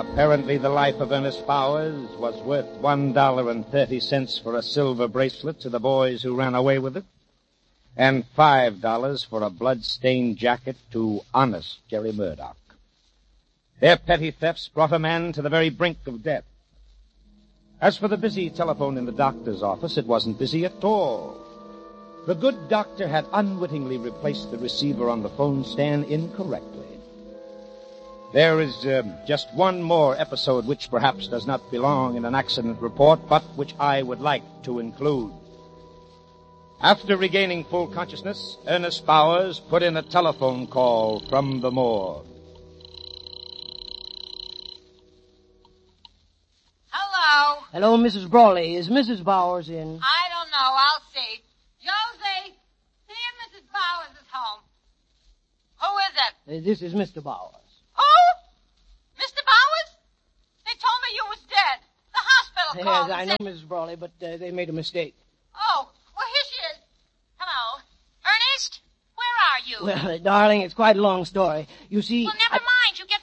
Apparently the life of Ernest Bowers was worth $1.30 for a silver bracelet to the boys who ran away with it, and $5 for a blood-stained jacket to honest Jerry Murdoch. Their petty thefts brought a man to the very brink of death. As for the busy telephone in the doctor's office, it wasn't busy at all. The good doctor had unwittingly replaced the receiver on the phone stand incorrectly. There is just one more episode which perhaps does not belong in an accident report, but which I would like to include. After regaining full consciousness, Ernest Bowers put in a telephone call from the morgue. Hello? Hello, Mrs. Brawley. Is Mrs. Bowers in? I don't know. I'll see. Josie, see if Mrs. Bowers is home. Who is it? This is Mr. Bowers. Who? Mr. Bowers? They told me you was dead. The hospital called. Yes, I know, Mrs. Brawley, but they made a mistake. Oh, well, here she is. Hello. Ernest, where are you? Well, darling, it's quite a long story. You see... Well, never mind. You get